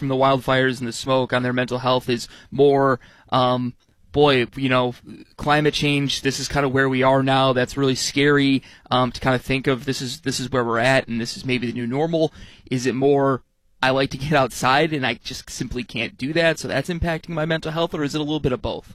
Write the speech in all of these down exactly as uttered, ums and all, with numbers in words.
from the wildfires and the smoke on their mental health is more, um, boy, you know, climate change, this is kind of where we are now. That's really scary um, to kind of think of this is this is where we're at and this is maybe the new normal? Is it more, I like to get outside and I just simply can't do that, so that's impacting my mental health, or is it a little bit of both?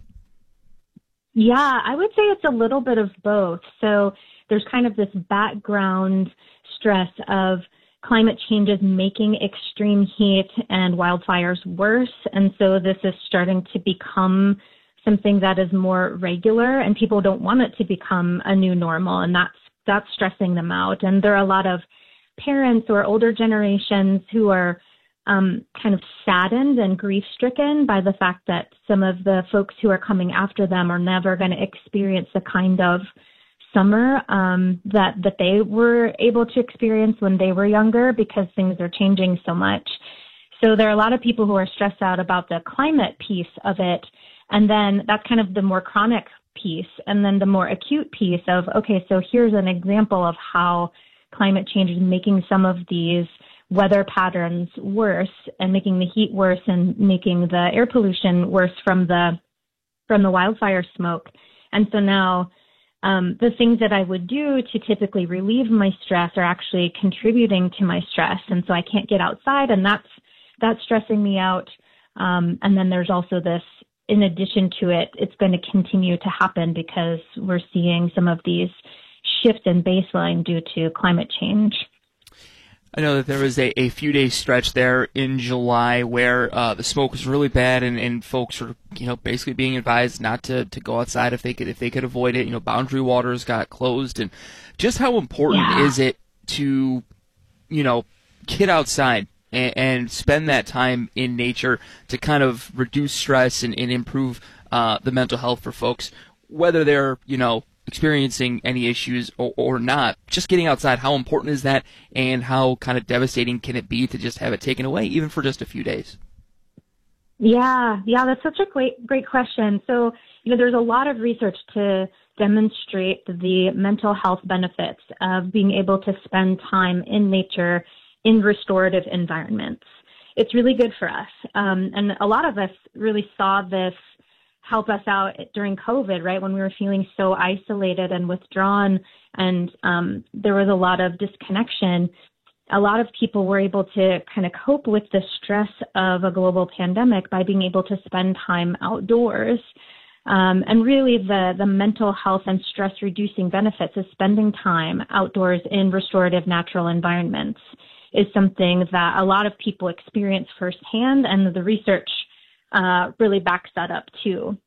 Yeah, I would say it's a little bit of both. So there's kind of this background stress of climate change is making extreme heat and wildfires worse. And so this is starting to become something that is more regular, and people don't want it to become a new normal. And that's, that's stressing them out. And there are a lot of parents or older generations who are um, kind of saddened and grief-stricken by the fact that some of the folks who are coming after them are never going to experience the kind of summer um, that that they were able to experience when they were younger, because things are changing so much. So there are a lot of people who are stressed out about the climate piece of it, and then that's kind of the more chronic piece, and then the more acute piece of, okay, so here's an example of how climate change is making some of these weather patterns worse and making the heat worse and making the air pollution worse from the from the wildfire smoke. And so now um, the things that I would do to typically relieve my stress are actually contributing to my stress. And so I can't get outside, and that's that's stressing me out. Um, and then there's also this, in addition to it, it's going to continue to happen because we're seeing some of these shifts in baseline due to climate change. I know that there was a, a few days stretch there in July where uh, the smoke was really bad, and, and folks were, you know, basically being advised not to, to go outside if they could if they could avoid it. You know, boundary waters got closed, and just how important yeah. is it to, you know, get outside and, and spend that time in nature to kind of reduce stress and, and improve uh, the mental health for folks, whether they're, you know, experiencing any issues or, or not. Just getting outside, how important is that, and how kind of devastating can it be to just have it taken away, even for just a few days? Yeah, yeah, that's such a great, great question. So, you know, there's a lot of research to demonstrate the mental health benefits of being able to spend time in nature in restorative environments. It's really good for us. Um, and a lot of us really saw this help us out during COVID, right, when we were feeling so isolated and withdrawn, and um, there was a lot of disconnection. A lot of people were able to kind of cope with the stress of a global pandemic by being able to spend time outdoors. Um, and really the, the mental health and stress reducing benefits of spending time outdoors in restorative natural environments is something that a lot of people experience firsthand, and the research uh, really backs that up too.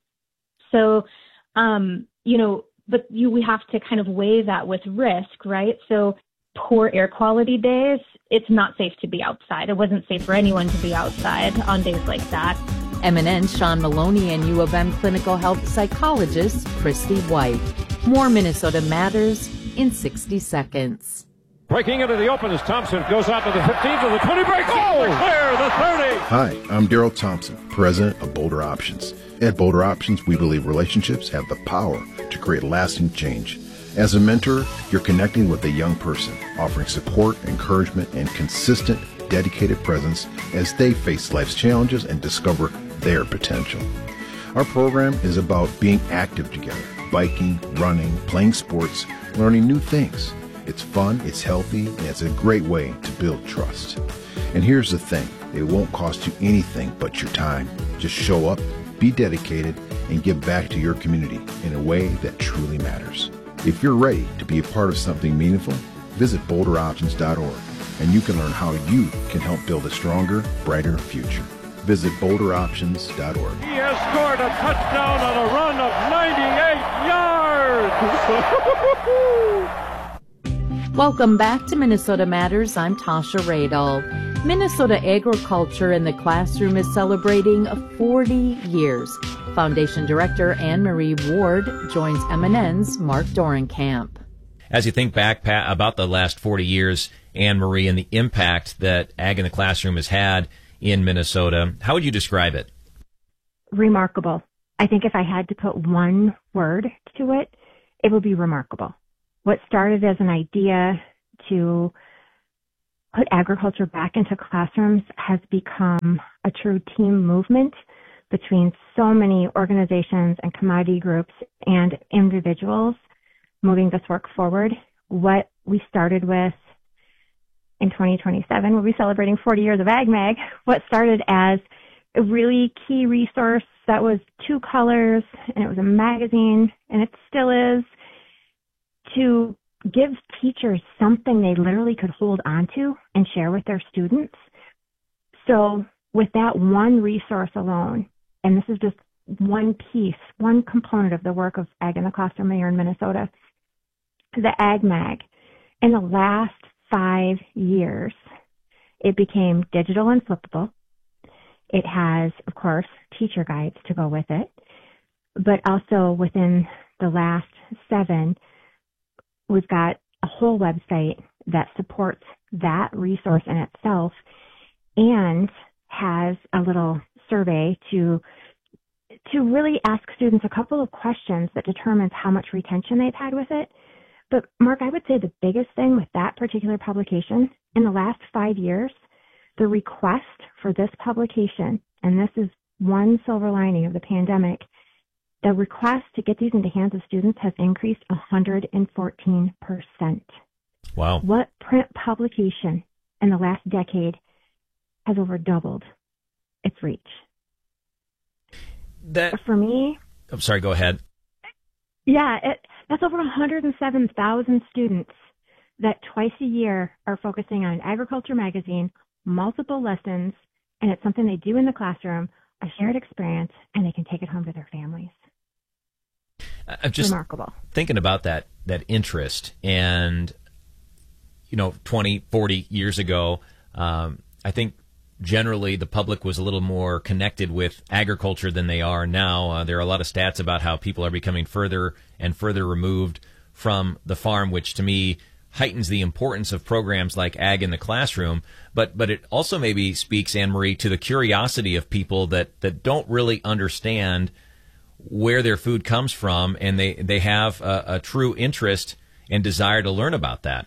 So, um, you know, but you, we have to kind of weigh that with risk, right? So poor air quality days, it's not safe to be outside. It wasn't safe for anyone to be outside on days like that. M N N's Sean Maloney and U of M clinical health psychologist Christy White. More Minnesota Matters in sixty seconds. Breaking into the open as Thompson goes out to the fifteen to the twenty, breaks oh! Clear, the thirty. Hi, I'm Daryl Thompson, president of Boulder Options. At Boulder Options, we believe relationships have the power to create lasting change. As a mentor, you're connecting with a young person, offering support, encouragement, and consistent, dedicated presence as they face life's challenges and discover their potential. Our program is about being active together, biking, running, playing sports, learning new things. It's fun, it's healthy, and it's a great way to build trust. And here's the thing, it won't cost you anything but your time. Just show up, be dedicated, and give back to your community in a way that truly matters. If you're ready to be a part of something meaningful, visit boulder options dot org, and you can learn how you can help build a stronger, brighter future. Visit boulder options dot org. He has scored a touchdown on a run of ninety-eight yards. Welcome back to Minnesota Matters. I'm Tasha Radel. Minnesota agriculture in the classroom is celebrating forty years. Foundation Director Anne Marie Ward joins M N N's Mark Dorenkamp. As you think back, Pat, about the last forty years, Anne Marie, and the impact that Ag in the Classroom has had in Minnesota, how would you describe it? Remarkable. I think if I had to put one word to it, it would be remarkable. What started as an idea to put agriculture back into classrooms has become a true team movement between so many organizations and commodity groups and individuals moving this work forward. What we started with in twenty twenty-seven, we'll be celebrating forty years of AgMag. What started as a really key resource that was two colors, and it was a magazine, and it still is, to give teachers something they literally could hold onto and share with their students. So with that one resource alone, and this is just one piece, one component of the work of Ag in the Classroom here in Minnesota, the AgMag, in the last five years, it became digital and flippable. It has, of course, teacher guides to go with it, but also within the last seven, we've got a whole website that supports that resource in itself and has a little survey to to really ask students a couple of questions that determines how much retention they've had with it. But Mark, I would say the biggest thing with that particular publication in the last five years, the request for this publication, and this is one silver lining of the pandemic, the request to get these into the hands of students has increased one hundred fourteen percent. Wow. What print publication in the last decade has over doubled its reach? That For me, I'm sorry, go ahead. yeah, it, that's over one hundred seven thousand students that twice a year are focusing on an agriculture magazine, multiple lessons, and it's something they do in the classroom, a shared experience, and they can take it home to their families. I'm just Remarkable. thinking about that that interest, and you know, twenty, forty years ago, um, I think generally the public was a little more connected with agriculture than they are now. Uh, there are a lot of stats about how people are becoming further and further removed from the farm, which to me heightens the importance of programs like Ag in the Classroom. But but it also maybe speaks, Anne Marie, to the curiosity of people that, that don't really understand where their food comes from, and they, they have a, a true interest and desire to learn about that.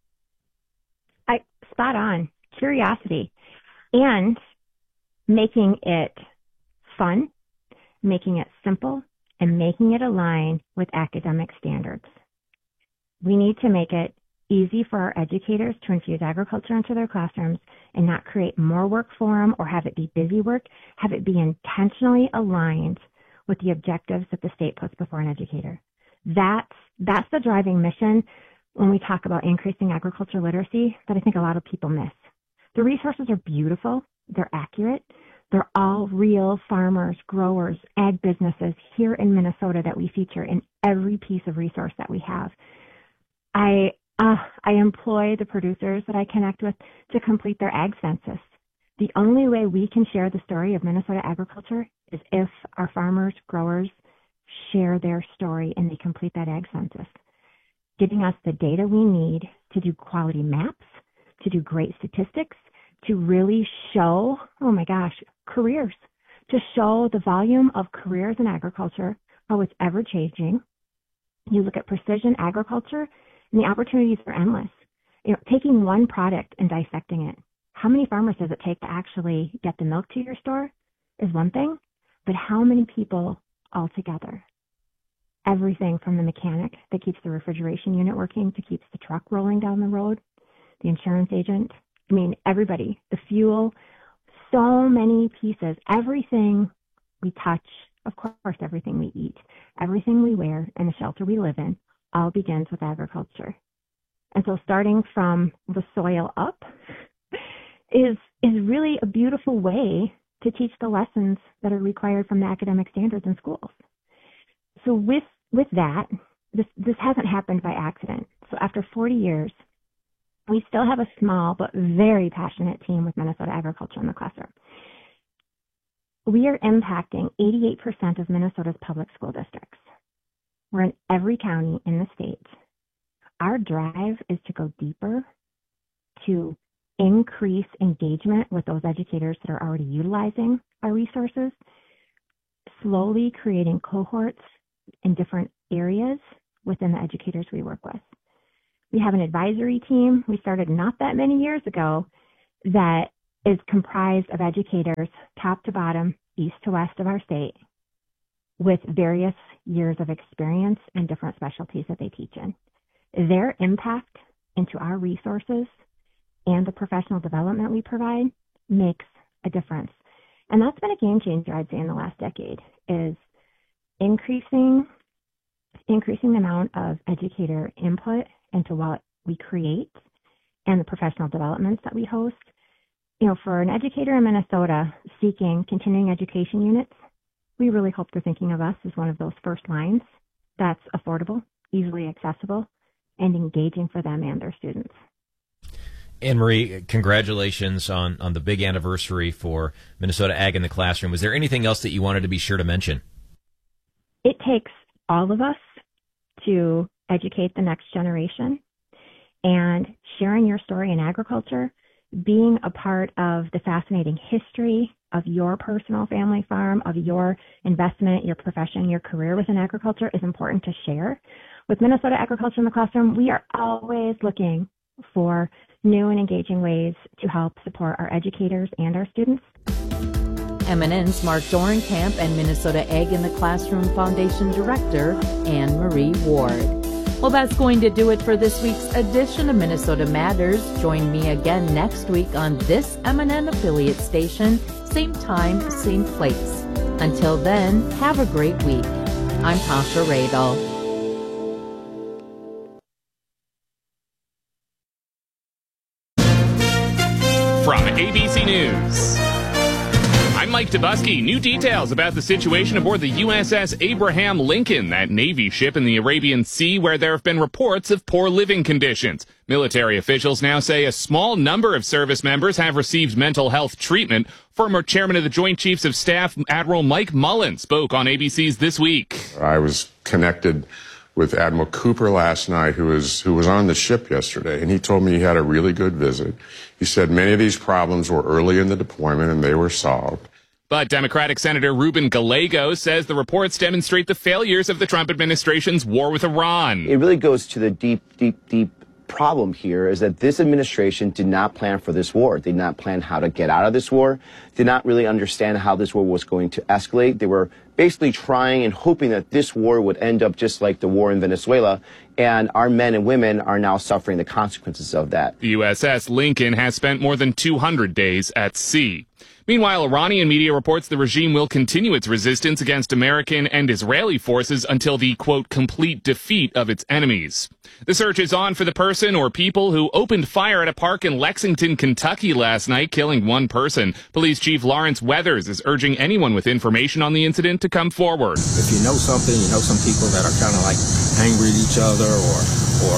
I spot on. Curiosity. And making it fun, making it simple, and making it align with academic standards. We need to make it easy for our educators to infuse agriculture into their classrooms and not create more work for them or have it be busy work, have it be intentionally aligned with the objectives that the state puts before an educator. That's, that's the driving mission when we talk about increasing agriculture literacy that I think a lot of people miss. The resources are beautiful. They're accurate. They're all real farmers, growers, ag businesses here in Minnesota that we feature in every piece of resource that we have. I uh, I employ the producers that I connect with to complete their ag census. The only way we can share the story of Minnesota agriculture is if our farmers, growers share their story and they complete that ag census, giving us the data we need to do quality maps, to do great statistics, to really show, oh my gosh, careers, to show the volume of careers in agriculture, how it's ever changing. You look at precision agriculture and the opportunities are endless. You know, taking one product and dissecting it. How many farmers does it take to actually get the milk to your store is one thing, but how many people all together? Everything from the mechanic that keeps the refrigeration unit working to keeps the truck rolling down the road, the insurance agent, I mean, everybody, the fuel, so many pieces, everything we touch, of course, everything we eat, everything we wear, and the shelter we live in, all begins with agriculture. And so starting from the soil up is is really a beautiful way to teach the lessons that are required from the academic standards in schools. So with with that, this this hasn't happened by accident. So after forty years, we still have a small but very passionate team with Minnesota Agriculture in the Classroom. We are impacting eighty-eight percent of Minnesota's public school districts. We're in every county in the state. Our drive is to go deeper, to increase engagement with those educators that are already utilizing our resources, slowly creating cohorts in different areas within the educators we work with. We have an advisory team we started not that many years ago that is comprised of educators, top to bottom, east to west of our state, with various years of experience and different specialties that they teach in. Their impact into our resources and the professional development we provide makes a difference. And that's been a game changer, I'd say, in the last decade, is increasing, increasing the amount of educator input into what we create and the professional developments that we host. You know, for an educator in Minnesota seeking continuing education units, we really hope they're thinking of us as one of those first lines that's affordable, easily accessible, and engaging for them and their students. Anne Marie, congratulations on, on the big anniversary for Minnesota Ag in the Classroom. Was there anything else that you wanted to be sure to mention? It takes all of us to educate the next generation, and sharing your story in agriculture, being a part of the fascinating history of your personal family farm, of your investment, your profession, your career within agriculture is important to share. With Minnesota Agriculture in the Classroom, we are always looking for new and engaging ways to help support our educators and our students. M N N's Mark Dorenkamp and Minnesota Ag in the Classroom Foundation Director Anne Marie Ward. Well, that's going to do it for this week's edition of Minnesota Matters. Join me again next week on this M N N affiliate station, same time, same place. Until then, have a great week. I'm Tasha Radel. From A B C News, I'm Mike Dubusky. New details about the situation aboard the U S S Abraham Lincoln, that Navy ship in the Arabian Sea where there have been reports of poor living conditions. Military officials now say a small number of service members have received mental health treatment. Former chairman of the Joint Chiefs of Staff, Admiral Mike Mullen, spoke on A B C's This Week. I was connected with Admiral Cooper last night, who was who was on the ship yesterday, and he told me he had a really good visit. He said many of these problems were early in the deployment and they were solved. But Democratic Senator Ruben Gallego says the reports demonstrate the failures of the Trump administration's war with Iran. It really goes to the deep, deep, deep problem here is that this administration did not plan for this war, did not plan how to get out of this war, did not really understand how this war was going to escalate. They were basically trying and hoping that this war would end up just like the war in Venezuela, and our men and women are now suffering the consequences of that. The U S S Lincoln has spent more than two hundred days at sea. Meanwhile, Iranian media reports the regime will continue its resistance against American and Israeli forces until the, quote, complete defeat of its enemies. The search is on for the person or people who opened fire at a park in Lexington, Kentucky last night, killing one person. Police Chief Lawrence Weathers is urging anyone with information on the incident to come forward. If you know something, you know some people that are kind of like angry at each other or, or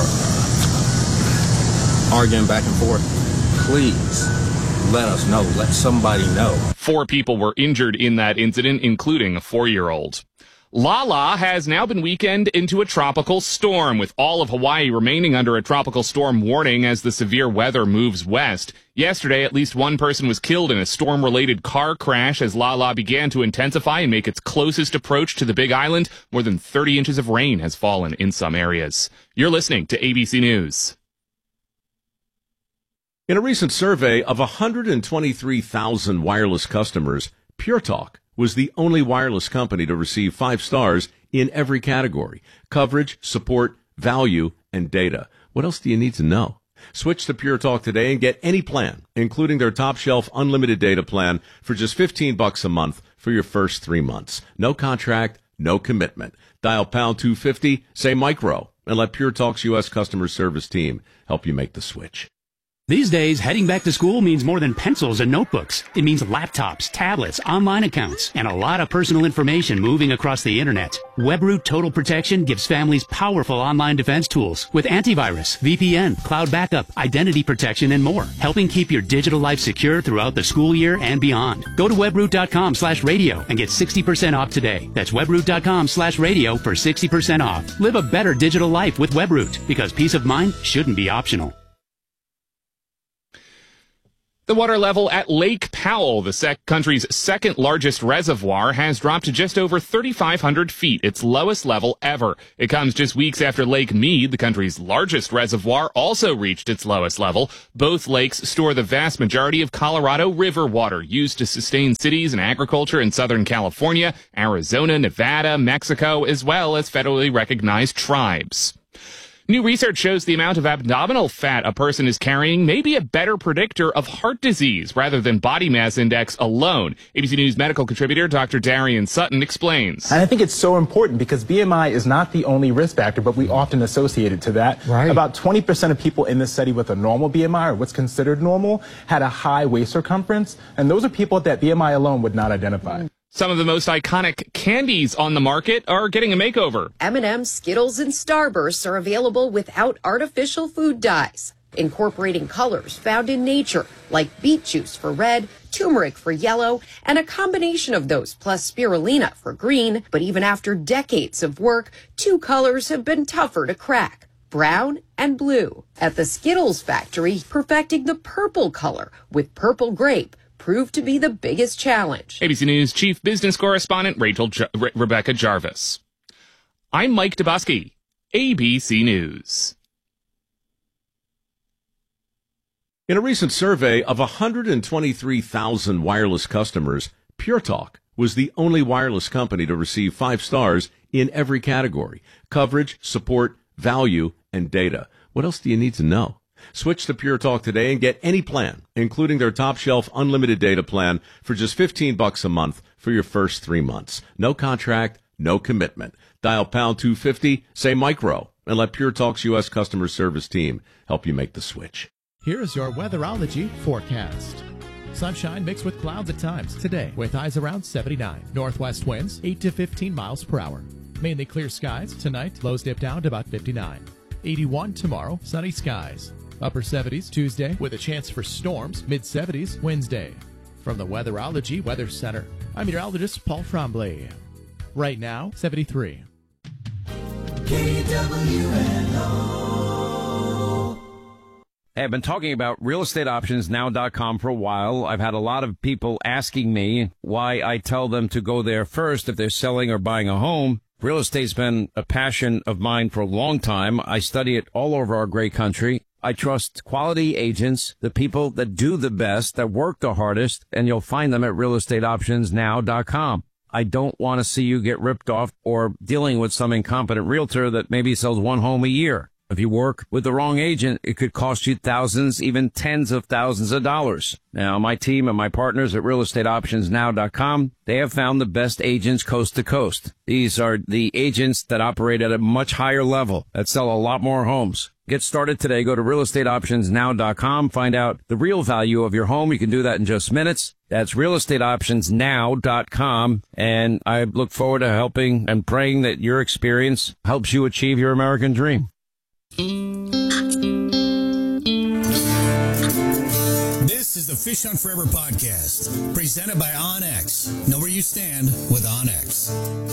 uh, arguing back and forth, please let us know. Let somebody know. Four people were injured in that incident, including a four-year-old. Lala has now been weakened into a tropical storm, with all of Hawaii remaining under a tropical storm warning as the severe weather moves west. Yesterday, at least one person was killed in a storm-related car crash as Lala began to intensify and make its closest approach to the Big Island. More than thirty inches of rain has fallen in some areas. You're listening to A B C News. In a recent survey of one hundred twenty-three thousand wireless customers, Pure Talk was the only wireless company to receive five stars in every category: coverage, support, value, and data. What else do you need to know? Switch to Pure Talk today and get any plan, including their top shelf unlimited data plan, for just fifteen bucks a month for your first three months. No contract, no commitment. Dial pound two fifty, say micro, and let Pure Talk's U S customer service team help you make the switch. These days, heading back to school means more than pencils and notebooks. It means laptops, tablets, online accounts, and a lot of personal information moving across the internet. WebRoot Total Protection gives families powerful online defense tools with antivirus, V P N, cloud backup, identity protection, and more, helping keep your digital life secure throughout the school year and beyond. Go to webroot.com slash radio and get sixty percent off today. That's webroot.com slash radio for sixty percent off. Live a better digital life with WebRoot, because peace of mind shouldn't be optional. The water level at Lake Powell, the sec- country's second largest reservoir, has dropped to just over thirty-five hundred feet, its lowest level ever. It comes just weeks after Lake Mead, the country's largest reservoir, also reached its lowest level. Both lakes store the vast majority of Colorado River water used to sustain cities and agriculture in Southern California, Arizona, Nevada, Mexico, as well as federally recognized tribes. New research shows the amount of abdominal fat a person is carrying may be a better predictor of heart disease rather than body mass index alone. A B C News medical contributor Doctor Darian Sutton explains. And I think it's so important because B M I is not the only risk factor, but we often associate it to that. Right. About twenty percent of people in this study with a normal B M I, or what's considered normal, had a high waist circumference. And those are people that B M I alone would not identify. Some of the most iconic candies on the market are getting a makeover. M and M's, Skittles, and Starbursts are available without artificial food dyes, incorporating colors found in nature, like beet juice for red, turmeric for yellow, and a combination of those plus spirulina for green. But even after decades of work, two colors have been tougher to crack: brown and blue. At the Skittles factory, perfecting the purple color with purple grape proved to be the biggest challenge. A B C News chief business correspondent Rachel J- Re- Rebecca Jarvis. I'm Mike Dubusky, A B C News. In a recent survey of one hundred twenty-three thousand wireless customers, Pure Talk was the only wireless company to receive five stars in every category: coverage, support, value, and data. What else do you need to know? Switch to Pure Talk today and get any plan, including their top shelf unlimited data plan, for just fifteen bucks a month for your first three months. No contract, no commitment. Dial pound two fifty, say micro, and let Pure Talk's U S customer service team help you make the switch. Here's your weatherology forecast. Sunshine mixed with clouds at times today, with highs around seventy-nine. Northwest winds eight to fifteen miles per hour. Mainly clear skies tonight. Lows dip down to about fifty-nine. eighty-one tomorrow. Sunny skies. Upper seventies Tuesday with a chance for storms. Mid seventies Wednesday. From the Weatherology Weather Center, I'm meteorologist Paul Tremblay. Right now, seventy-three. K W N O. Hey, I've been talking about real estate options now dot com for a while. I've had a lot of people asking me why I tell them to go there first if they're selling or buying a home. Real estate's been a passion of mine for a long time. I study it all over our great country. I trust quality agents, the people that do the best, that work the hardest, and you'll find them at real estate options now dot com. I don't want to see you get ripped off or dealing with some incompetent realtor that maybe sells one home a year. If you work with the wrong agent, it could cost you thousands, even tens of thousands of dollars. Now, my team and my partners at real estate options now dot com, they have found the best agents coast to coast. These are the agents that operate at a much higher level, that sell a lot more homes. Get started today. Go to real estate options now dot com. Find out the real value of your home. You can do that in just minutes. That's real estate options now dot com. And I look forward to helping and praying that your experience helps you achieve your American dream. This is the Fish on Forever podcast, presented by OnX. Know where you stand with OnX.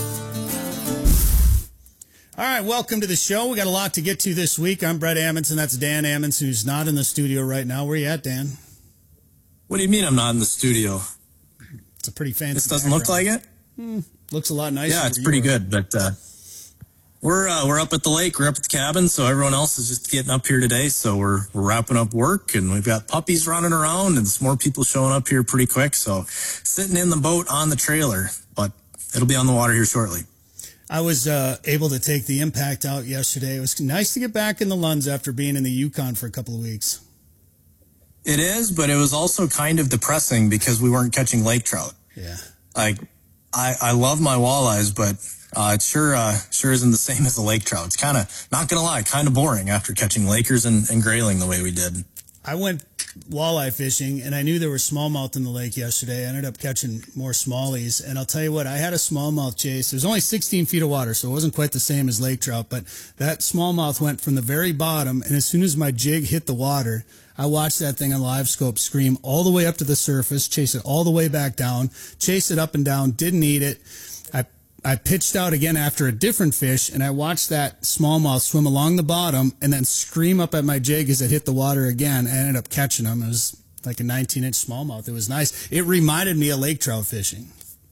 All right, welcome to the show. We got a lot to get to this week. I'm Brett Ammons, and that's Dan Ammons, who's not in the studio right now. Where you at, Dan? What do you mean I'm not in the studio? It's a pretty fancy. This doesn't look like it? Hmm, looks a lot nicer. Yeah, it's pretty good, but uh, we're uh, we're up at the lake, we're up at the cabin, so everyone else is just getting up here today. So we're we're wrapping up work, and we've got puppies running around, and some more people showing up here pretty quick. So sitting in the boat on the trailer, but it'll be on the water here shortly. I was uh, able to take the impact out yesterday. It was nice to get back in the Lunds after being in the Yukon for a couple of weeks. It is, but it was also kind of depressing because we weren't catching lake trout. Yeah. Like, I, I love my walleyes, but uh, it sure uh, sure isn't the same as the lake trout. It's kind of, not going to lie, kind of boring after catching Lakers and, and grayling the way we did. I went walleye fishing, and I knew there were smallmouth in the lake yesterday. I ended up catching more smallies, and I'll tell you what, I had a smallmouth chase. There's only sixteen feet of water, so it wasn't quite the same as lake trout, but that smallmouth went from the very bottom, and as soon as my jig hit the water, I watched that thing on live scope scream all the way up to the surface, chase it all the way back down, chase it up and down, didn't eat it. I I pitched out again after a different fish, and I watched that smallmouth swim along the bottom and then scream up at my jig as it hit the water again. I ended up catching him. It was like a nineteen inch smallmouth. It was nice. It reminded me of lake trout fishing.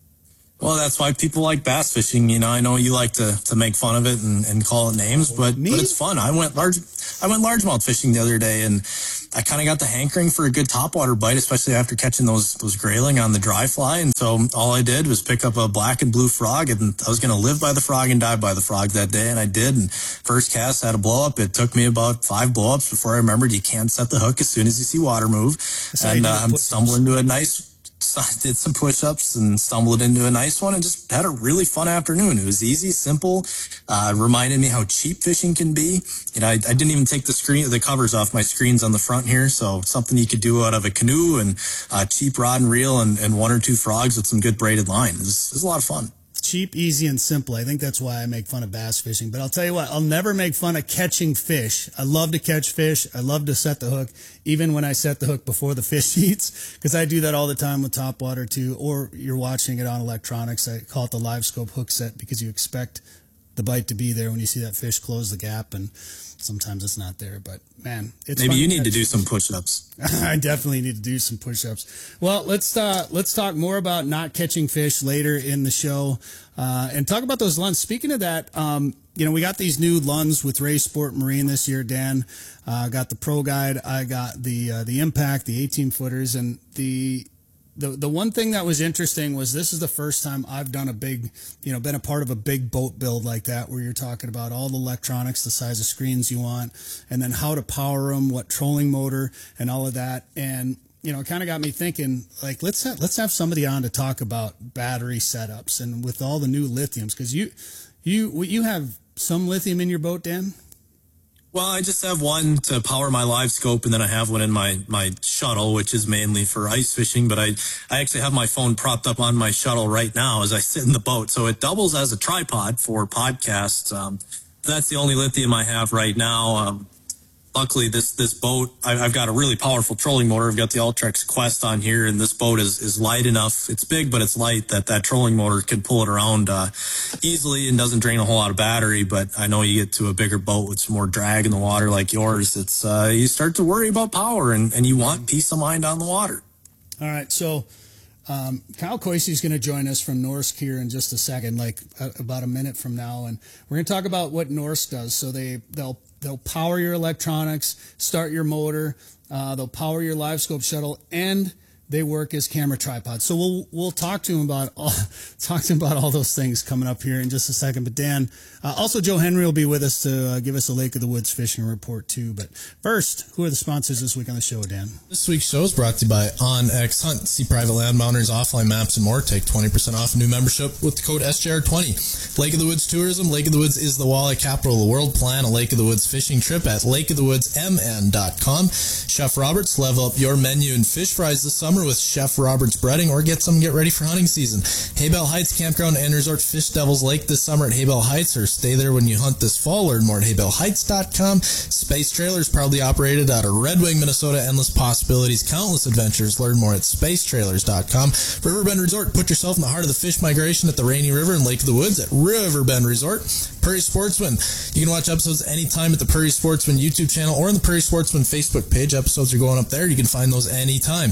Well, that's why people like bass fishing. You know, I know you like to, to make fun of it and, and call it names, but, but it's fun. I went large, I went largemouth fishing the other day, and I kind of got the hankering for a good topwater bite, especially after catching those, those grayling on the dry fly. And so all I did was pick up a black and blue frog, and I was going to live by the frog and die by the frog that day. And I did. And first cast had a blow up. It took me about five blow ups before I remembered you can't set the hook as soon as you see water move. That's and uh, I'm stumbling into a nice, did some push-ups and stumbled into a nice one and just had a really fun afternoon. It was easy, simple, uh, reminded me how cheap fishing can be. You know, I, I didn't even take the screen, the covers off my screens on the front here. So something you could do out of a canoe and a cheap rod and reel and, and one or two frogs with some good braided line. It was, it was a lot of fun. Cheap, easy, and simple. I think that's why I make fun of bass fishing. But I'll tell you what, I'll never make fun of catching fish. I love to catch fish. I love to set the hook, even when I set the hook before the fish eats, because I do that all the time with topwater too, or you're watching it on electronics. I call it the live scope hook set because you expect the bite to be there when you see that fish close the gap, and sometimes it's not there. But man, it's maybe you to need to do some push-ups. I definitely need to do some push-ups. Well, let's uh, let's talk more about not catching fish later in the show, uh, and talk about those lunds. Speaking of that, um, you know, we got these new lunds with Ray Sport Marine this year. Dan uh, got the Pro Guide. I got the uh, the Impact, the eighteen footers, and the. The the one thing that was interesting was this is the first time I've done a big, you know, been a part of a big boat build like that, where you're talking about all the electronics, the size of screens you want, and then how to power them, what trolling motor, and all of that. And, you know, it kind of got me thinking, like, let's have, let's have somebody on to talk about battery setups and with all the new lithiums, because you, you, you have some lithium in your boat, Dan? Well, I just have one to power my live scope, and then I have one in my, my shuttle, which is mainly for ice fishing. But I, I actually have my phone propped up on my shuttle right now as I sit in the boat. So it doubles as a tripod for podcasts. Um, that's the only lithium I have right now. Um, luckily, this this boat, I, I've got a really powerful trolling motor. I've got the Ultrex Quest on here, and this boat is, is light enough. It's big, but it's light that that trolling motor can pull it around uh, easily and doesn't drain a whole lot of battery. But I know you get to a bigger boat with some more drag in the water like yours, it's uh, you start to worry about power, and, and you want peace of mind on the water. All right, so um, Kyle Koisi is going to join us from Norsk here in just a second, like uh, about a minute from now, and we're going to talk about what Norsk does. So they they'll They'll power your electronics, start your motor, uh, they'll power your live scope shuttle, and they work as camera tripods. So we'll we'll talk to him about all, talk to him about all those things coming up here in just a second. But Dan, uh, also Joe Henry will be with us to uh, give us a Lake of the Woods fishing report too. But first, who are the sponsors this week on the show, Dan? This week's show is brought to you by OnX Hunt. See private land boundaries, offline maps, and more. Take twenty percent off a new membership with the code S J R twenty. Lake of the Woods Tourism. Lake of the Woods is the walleye capital of the world. Plan a Lake of the Woods fishing trip at lake of the woods m n dot com. Chef Roberts, level up your menu and fish fries this summer with Chef Roberts breading, or get some and get ready for hunting season. Haybell Heights Campground and Resort Fish Devils Lake this summer at Haybell Heights, or stay there when you hunt this fall. Learn more at haybell heights dot com. Space Trailers, proudly operated out of Red Wing, Minnesota. Endless possibilities, countless adventures. Learn more at space trailers dot com. Riverbend Resort, put yourself in the heart of the fish migration at the Rainy River and Lake of the Woods at Riverbend Resort. Prairie Sportsman, you can watch episodes anytime at the Prairie Sportsman YouTube channel or on the Prairie Sportsman Facebook page. Episodes are going up there. You can find those anytime.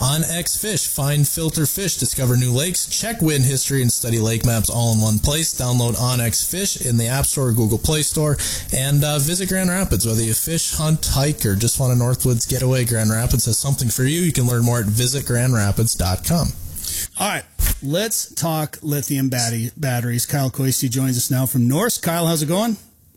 OnX Fish, find, filter fish, discover new lakes, check wind history, and study lake maps all in one place. Download OnX Fish in the App Store or Google Play Store, and uh, visit Grand Rapids. Whether you fish, hunt, hike, or just want a Northwoods getaway, Grand Rapids has something for you. You can learn more at visit grand rapids dot com. All right, let's talk lithium battery, batteries. Kyle Koisi joins us now from Norsk. Kyle, how's it going?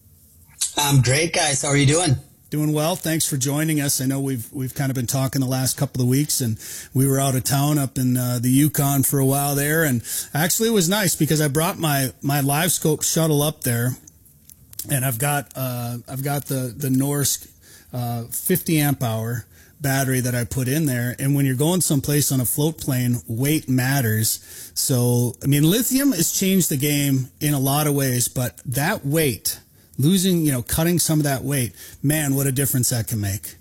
I'm great, guys. How are you doing? Doing well. Thanks for joining us. I know we've we've kind of been talking the last couple of weeks, and we were out of town up in uh, the Yukon for a while there, and actually it was nice because I brought my my live scope shuttle up there, and I've got uh, I've got the the Norsk uh, fifty amp hour battery that I put in there. And when you're going someplace on a float plane, weight matters. So, I mean, lithium has changed the game in a lot of ways, but that weight, losing, you know, cutting some of that weight, man, what a difference that can make.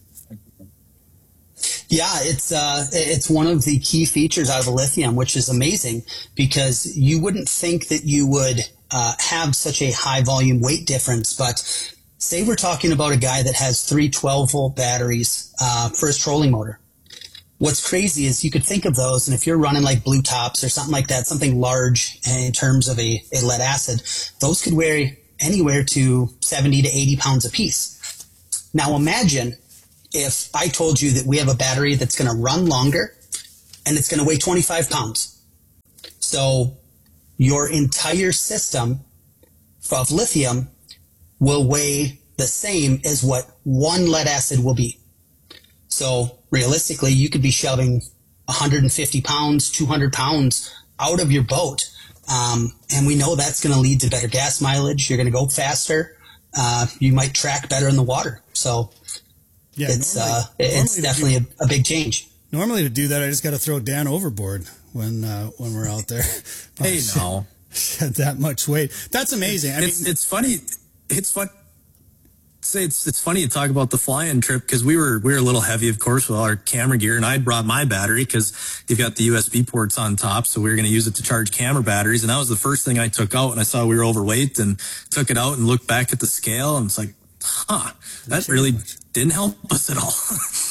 Yeah, it's uh, it's one of the key features out of the lithium, which is amazing because you wouldn't think that you would uh, have such a high volume weight difference, but say we're talking about a guy that has three twelve volt batteries uh, for his trolling motor. what's crazy is you could think of those, and if you're running like Blue Tops or something like that, something large in terms of a, a lead acid, those could weigh anywhere to seventy to eighty pounds apiece. Now imagine if I told you that we have a battery that's going to run longer and it's going to weigh twenty-five pounds. So your entire system of lithium will weigh the same as what one lead acid will be. So realistically, you could be shoving one hundred fifty pounds, two hundred pounds out of your boat. Um, and we know that's going to lead to better gas mileage. You're going to go faster. Uh, you might track better in the water. So Yeah, it's normally- uh, it's normally definitely to do- a, a big change. Normally to do that, I just got to throw Dan overboard when uh, when we're out there. Hey, no. Shed that much weight. That's amazing. I it's, mean, it's funny. It's fun. Say it's it's funny to talk about the fly-in trip because we were we were a little heavy, of course, with all our camera gear, and I'd brought my battery because you've got the U S B ports on top, so we were going to use it to charge camera batteries, and that was the first thing I took out, and I saw we were overweight, and took it out and looked back at the scale, and it's like, huh, that really didn't help us at all.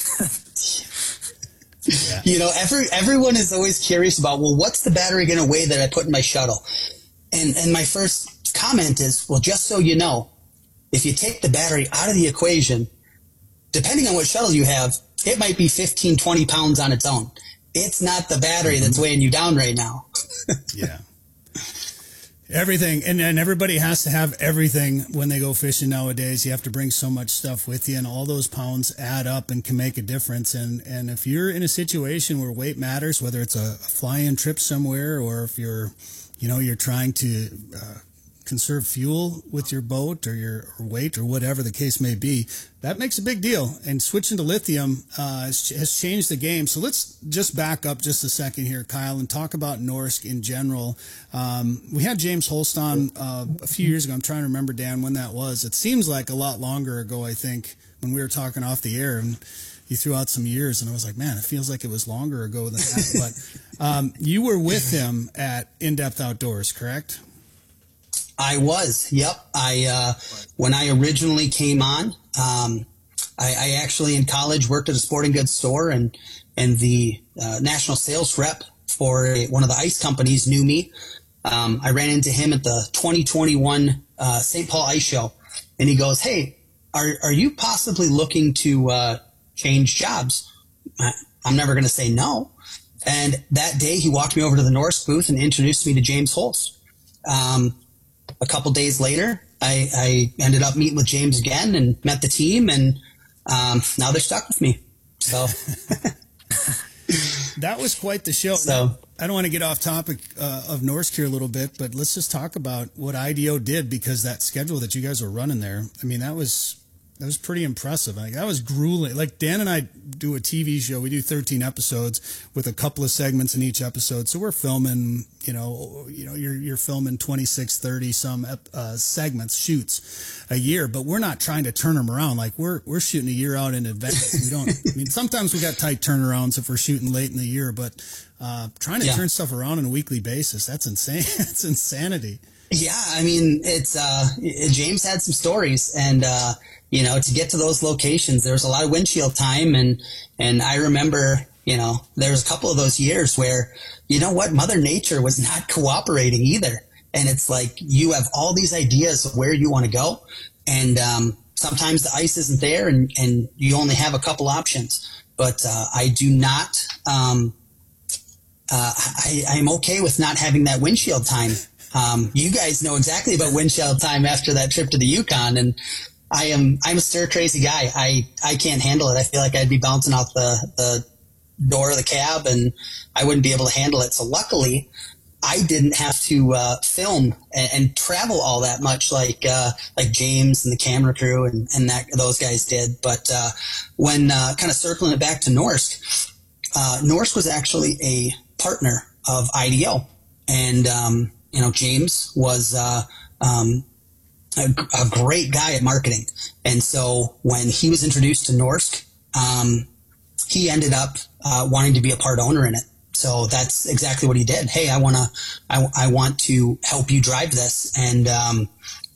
Yeah. You know, every everyone is always curious about, well, what's the battery going to weigh that I put in my shuttle? And and my first comment is, well, just so you know, if you take the battery out of the equation, depending on what shuttle you have, it might be fifteen, twenty pounds on its own. It's not the battery that's weighing you down right now. Yeah. Everything, and, and everybody has to have everything when they go fishing nowadays. You have to bring so much stuff with you, and all those pounds add up and can make a difference. And, and if you're in a situation where weight matters, whether it's a fly-in trip somewhere, or if you're, you know, you're trying to uh, conserve fuel with your boat or your or weight or whatever the case may be, that makes a big deal. And switching to lithium uh, has, has changed the game. So let's just back up just a second here, Kyle, and talk about Norsk in general. Um, we had James Holst on uh, a few years ago. I'm trying to remember, Dan, when that was. It seems like a lot longer ago, I think, when we were talking off the air, and he threw out some years, and I was like, man, it feels like it was longer ago than that. But um, you were with him at In-Depth Outdoors, correct? I was, yep. I uh, when I originally came on, um, I, I actually in college worked at a sporting goods store, and and the uh, national sales rep for a, one of the ice companies knew me. Um, I ran into him at the twenty twenty-one uh, Saint Paul Ice Show, and he goes, "Hey, are are you possibly looking to uh, change jobs?" I, I'm never going to say no. And that day, he walked me over to the Norsk booth and introduced me to James Holst. Um, A couple days later, I, I ended up meeting with James again and met the team, and um, now they're stuck with me. So that was quite the show. So now, I don't want to get off topic uh, of Norsk here a little bit, but let's just talk about what I D O did, because that schedule that you guys were running there, I mean, that was that was pretty impressive. Like, that was grueling. Like, Dan and I do a T V show. We do thirteen episodes with a couple of segments in each episode. So we're filming, you know, you know, you're you're filming twenty-six, thirty some uh, segments, shoots a year, but we're not trying to turn them around. Like, we're we're shooting a year out in advance. We don't. I mean, sometimes we got tight turnarounds if we're shooting late in the year, but uh, trying to Yeah. turn stuff around on a weekly basis, that's insane. That's insanity. yeah, I mean, it's uh, James had some stories, and uh, you know, to get to those locations, there was a lot of windshield time, and and I remember, you know, there was a couple of those years where, you know what, Mother Nature was not cooperating either. And it's like, you have all these ideas of where you want to go, and um, sometimes the ice isn't there, and, and you only have a couple options. But uh, I do not, um, uh, I, I'm okay with not having that windshield time. Um, you guys know exactly about windshield time after that trip to the Yukon, and I am, I'm a stir crazy guy. I, I can't handle it. I feel like I'd be bouncing off the, the door of the cab, and I wouldn't be able to handle it. So luckily, I didn't have to uh, film and, and travel all that much like uh, like James and the camera crew and, and that those guys did. But uh, when uh, kind of circling it back to Norsk, uh, Norsk was actually a partner of I D O, and um, you know, James was uh, um, a, a great guy at marketing, and so when he was introduced to Norsk, um, he ended up uh, wanting to be a part owner in it. So that's exactly what he did. Hey, I want to, I, I want to help you drive this. And, um,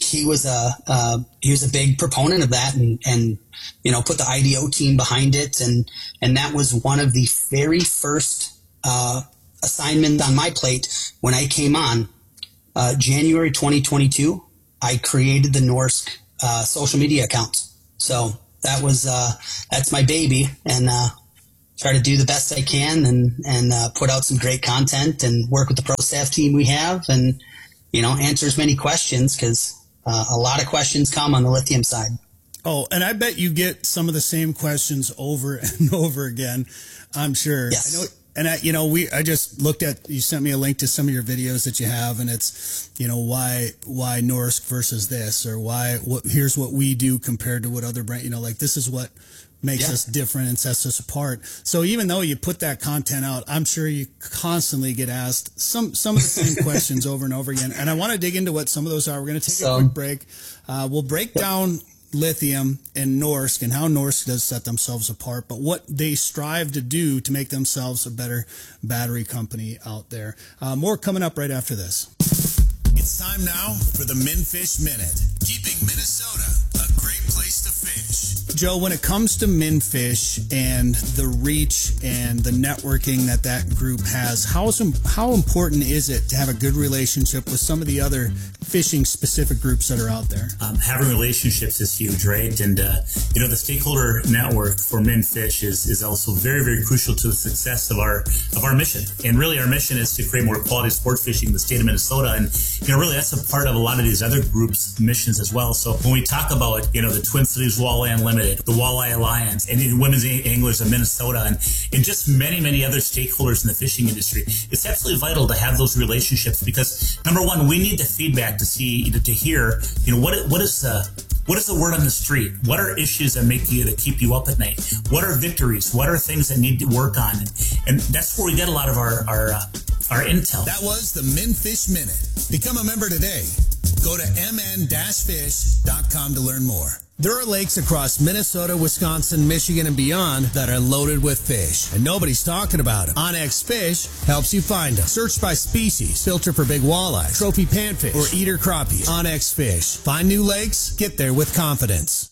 he was a uh, he was a big proponent of that, and and you know put the I D O team behind it, and and that was one of the very first uh, assignments on my plate when I came on uh, January twenty twenty-two. I created the Norsk uh, social media account, so that was uh, that's my baby, and uh, try to do the best I can, and and uh, put out some great content, and work with the pro staff team we have, and you know answer as many questions, because uh, a lot of questions come on the lithium side. Oh, and I bet you get some of the same questions over and over again, I'm sure. Yes. I know, and I, you know, we, I just looked at, you sent me a link to some of your videos that you have, and it's, you know, why, why Norsk versus this, or why, what, here's what we do compared to what other brand, you know, like this is what makes Yeah. us different and sets us apart. So even though you put that content out, I'm sure you constantly get asked some, some of the same questions over and over again. And I want to dig into what some of those are. We're going to take So- a quick break. Uh, we'll break down lithium and Norsk and how Norsk does set themselves apart, but what they strive to do to make themselves a better battery company out there. Uh, more coming up right after this. It's time now for the Minfish Minute, keeping Minnesota a great place to fish. Joe, when it comes to Minfish and the reach and the networking that that group has, how, is, how important is it to have a good relationship with some of the other fishing-specific groups that are out there? Um, having relationships is huge, right? And, uh, you know, the stakeholder network for Minfish is, is also very, very crucial to the success of our of our mission. And really, our mission is to create more quality sport fishing in the state of Minnesota. And, you know, really, that's a part of a lot of these other groups' missions as well. So when we talk about, you know, the Twin Cities Walleye Unlimited, the Walleye Alliance, and the Women's Anglers of Minnesota, and, and just many, many other stakeholders in the fishing industry, it's absolutely vital to have those relationships because, number one, we need the feedback to see, to hear, you know, what what is uh, what is the word on the street? What are issues that make you, that keep you up at night? What are victories? What are things that need to work on? And, and that's where we get a lot of our our uh, our intel. That was the Minfish Minute. Become a member today. Go to m n dash fish dot com to learn more. There are lakes across Minnesota, Wisconsin, Michigan, and beyond that are loaded with fish, and nobody's talking about them. Onyx Fish helps you find them. Search by species, filter for big walleye, trophy panfish, or eater crappie. Onyx Fish. Find new lakes, get there with confidence.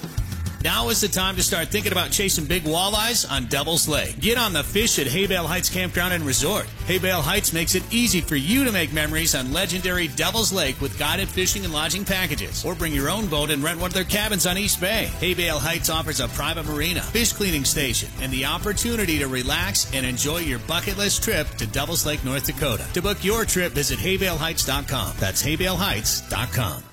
Now is the time to start thinking about chasing big walleyes on Devil's Lake. Get on the fish at Haybale Heights Campground and Resort. Haybale Heights makes it easy for you to make memories on legendary Devil's Lake with guided fishing and lodging packages. Or bring your own boat and rent one of their cabins on East Bay. Haybale Heights offers a private marina, fish cleaning station, and the opportunity to relax and enjoy your bucket list trip to Devil's Lake, North Dakota. To book your trip, visit haybale heights dot com. That's haybale heights dot com.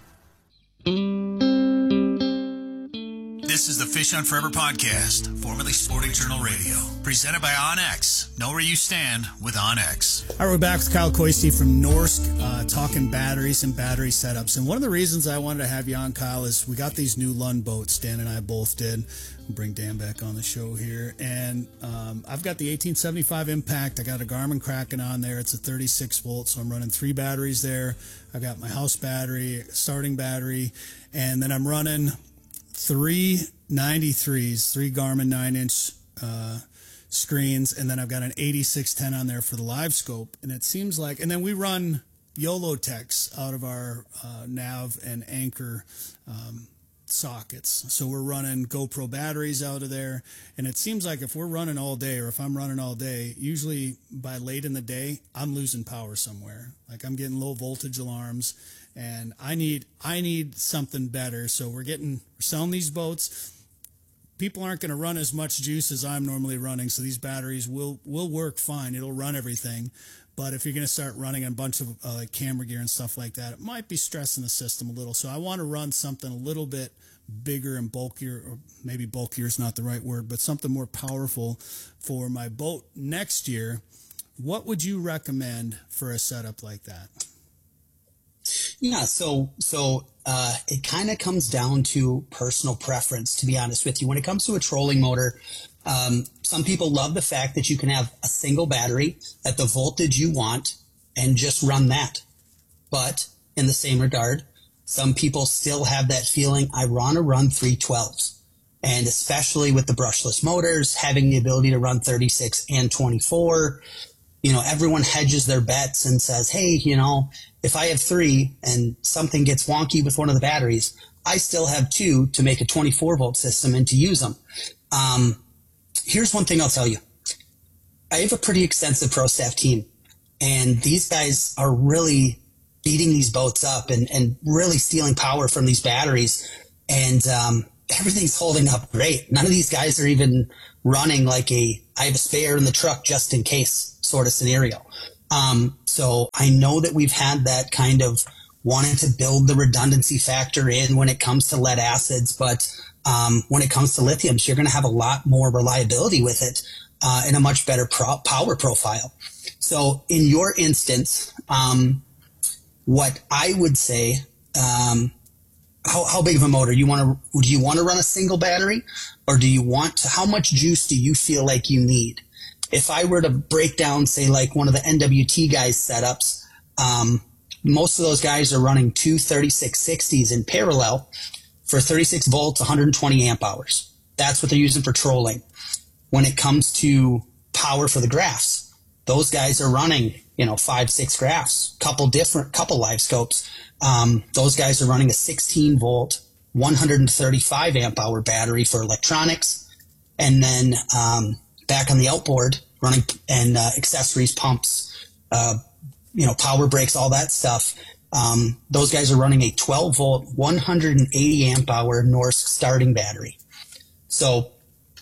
This is the Fish on Forever podcast, formerly Sporting Journal Radio, presented by OnX. Know where you stand with OnX. All right, we're back with Kyle Koiste from Norsk, uh, talking batteries and battery setups. And one of the reasons I wanted to have you on, Kyle, is we got these new Lund boats. Dan and I both did. We'll bring Dan back on the show here. And um, I've got the eighteen seventy-five Impact. I got a Garmin Kraken on there. It's a thirty-six volt, so I'm running three batteries there. I got my house battery, starting battery, and then I'm running three ninety-threes, three Garmin nine-inch uh, screens, and then I've got an eighty-six ten on there for the live scope. And it seems like, and then we run YOLO Techs out of our uh, nav and anchor um, sockets. So we're running GoPro batteries out of there. And it seems like if we're running all day, or if I'm running all day, usually by late in the day, I'm losing power somewhere. Like I'm getting low voltage alarms. And I need I need something better. So we're getting we're selling these boats. People aren't going to run as much juice as I'm normally running, so these batteries will will work fine. It'll run everything. But if you're going to start running a bunch of uh, like camera gear and stuff like that, it might be stressing the system a little. So I want to run something a little bit bigger and bulkier, or maybe bulkier is not the right word, but something more powerful for my boat next year. What would you recommend for a setup like that? Yeah, so so uh, it kind of comes down to personal preference, to be honest with you. When it comes to a trolling motor, um, some people love the fact that you can have a single battery at the voltage you want and just run that. But in the same regard, some people still have that feeling, I want to run three twelves. And especially with the brushless motors, having the ability to run thirty-six and twenty-four, you know, everyone hedges their bets and says, hey, you know, if I have three and something gets wonky with one of the batteries, I still have two to make a twenty-four volt system and to use them. Um, here's one thing I'll tell you. I have a pretty extensive pro staff team, and these guys are really beating these boats up and, and really stealing power from these batteries. And um, everything's holding up great. None of these guys are even running like a, I have a spare in the truck just in case sort of scenario. Um, so I know that we've had that kind of wanting to build the redundancy factor in when it comes to lead acids, but um, when it comes to lithiums, you're going to have a lot more reliability with it uh, and a much better pro- power profile. So in your instance, um, what I would say, um, how, how big of a motor you want to, do you want to run a single battery, or do you want to, how much juice do you feel like you need? If I were to break down, say, like one of the N W T guys setups, um, most of those guys are running two thirty-six sixties in parallel for thirty-six volts, one hundred twenty amp hours. That's what they're using for trolling. When it comes to power for the graphs, those guys are running, you know, five, six graphs, couple different, couple live scopes. Um, those guys are running a sixteen volt, one hundred thirty-five amp hour battery for electronics. And then, um, back on the outboard running and, uh, accessories, pumps, uh, you know, power brakes, all that stuff. Um, those guys are running a twelve volt, one hundred eighty amp hour Norsk starting battery. So